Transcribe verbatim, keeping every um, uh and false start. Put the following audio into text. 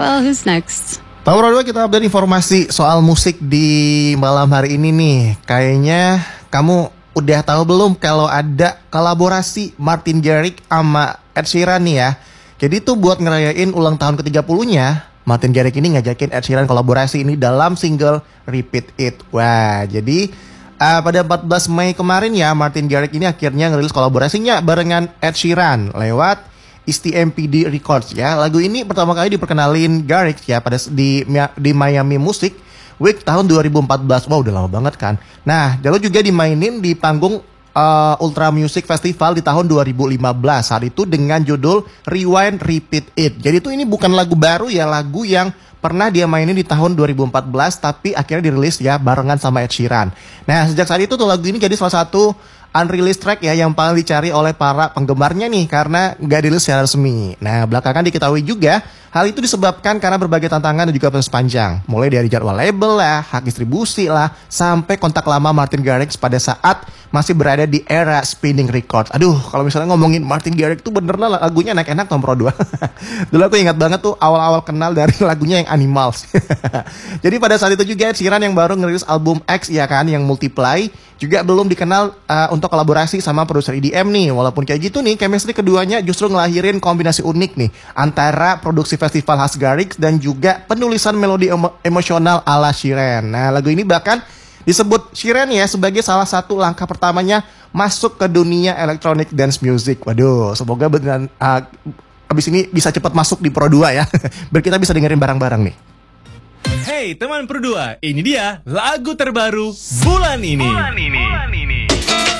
Well, who's next? Tahu berdua, kita update informasi soal musik di malam hari ini nih. Kayaknya kamu udah tahu belum kalau ada kolaborasi Martin Garrix sama Ed Sheeran nih ya. Jadi tuh buat ngerayain ulang tahun ke tiga puluh-nya, Martin Garrix ini ngajakin Ed Sheeran kolaborasi ini dalam single Repeat It. Wah, jadi uh, pada empat belas Mei kemarin ya, Martin Garrix ini akhirnya ngerilis kolaborasinya barengan Ed Sheeran lewat S T M P D Records ya. Lagu ini pertama kali diperkenalin Garrix ya pada di di Miami Music Week tahun dua ribu empat belas. Wow, udah lama banget kan. Nah, lalu juga dimainin di panggung uh, Ultra Music Festival di tahun dua ribu lima belas. Saat itu dengan judul Rewind Repeat It. Jadi itu ini bukan lagu baru ya, lagu yang pernah dia mainin di tahun dua ribu empat belas tapi akhirnya dirilis ya barengan sama Ed Sheeran. Nah, sejak saat itu tuh lagu ini jadi salah satu unreleased track ya yang paling dicari oleh para penggemarnya nih karena nggak dirilis secara resmi. Nah, belakangan diketahui juga hal itu disebabkan karena berbagai tantangan dan juga proses panjang. Mulai dari jadwal label lah, hak distribusi lah, sampai kontak lama Martin Garrix pada saat masih berada di era Spinning Records. Aduh, kalau misalnya ngomongin Martin Garrix tuh bener lah lagunya enak-enak nomor dua. Dulu aku ingat banget tuh awal-awal kenal dari lagunya yang Animals. Jadi pada saat itu juga Ed Sheeran yang baru ngerilis album X ya kan, yang Multiply, juga belum dikenal uh, untuk kolaborasi sama produser E D M nih. Walaupun kayak gitu nih, chemistry keduanya justru ngelahirin kombinasi unik nih antara produksi festival khas Garrix dan juga penulisan melodi emo- emosional ala Sheeran. Nah, lagu ini bahkan disebut Sheeran ya sebagai salah satu langkah pertamanya masuk ke dunia electronic dance music. Waduh, semoga beneran uh, abis ini bisa cepat masuk di Pro dua ya. Biar kita bisa dengerin bareng-bareng nih. Hey teman Pro dua, ini dia lagu terbaru bulan ini. Bulan ini.